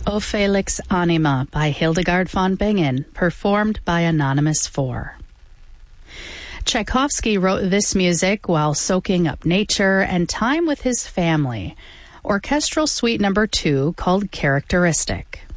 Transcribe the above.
O Felix Anima by Hildegard von Bingen, performed by Anonymous 4. Tchaikovsky wrote this music while soaking up nature and time with his family. Orchestral Suite No. 2, called Characteristic.